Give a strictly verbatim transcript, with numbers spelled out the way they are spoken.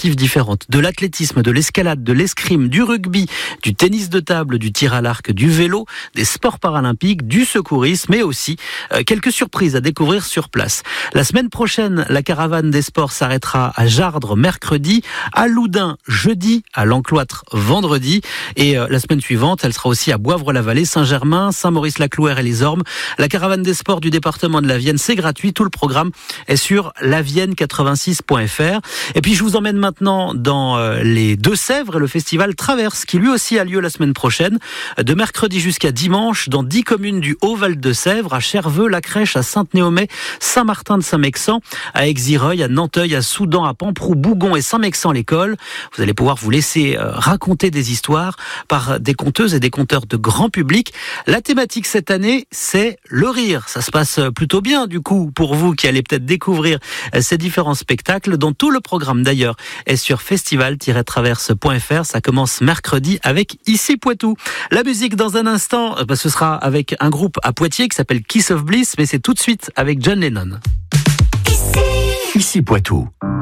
sportives différentes, de l'athlétisme, de l'escalade, de l'escrime, du rugby, du tennis de table, du tir à l'arc, du vélo, des sports paralympiques, du secourisme, mais aussi euh, quelques surprises à découvrir sur place. La semaine prochaine, la caravane des sports s'arrêtera à Jardres mercredi, à Loudun jeudi, à l'Encloître vendredi, et euh, la semaine suivante, elle sera aussi à Boivre-la-Vallée, Saint-Germain, Saint-Maurice-la-Clouère et les Ormes. La caravane des sports du département de la Vienne, c'est gratuit. Tout le programme est sur la vienne quatre-vingt-six point f r. Et puis je vous emmène maintenant dans euh, les Deux-Sèvres et le festival Traverse, qui lui aussi a lieu la semaine prochaine, de mercredi jusqu'à dimanche, dans dix communes du Haut-Val de Sèvres, à Cherveux, La Crèche, à Sainte-Néomée, Saint-Martin de Saint-Mexan, à Exireuil, à Nanteuil, à Soudan, à Pamprou, Bougon et Saint-Mexan-l'École. Vous allez pouvoir vous laisser euh, raconter des histoires par des conteuses et des conteurs de grand public. La thématique cette année, c'est le rire. Ça se passe plutôt bien, du coup, pour vous qui allez peut-être découvrir ces différents spectacles, dont tout le programme d'ailleurs est sur festival tiret traverse point f r. Ça commence mercredi avec Ici Poitou. La musique dans un instant, bah, ce sera avec un groupe à Poitiers qui s'appelle Kiss of Bliss, mais c'est tout de suite avec John Lennon. Ici, Ici Poitou.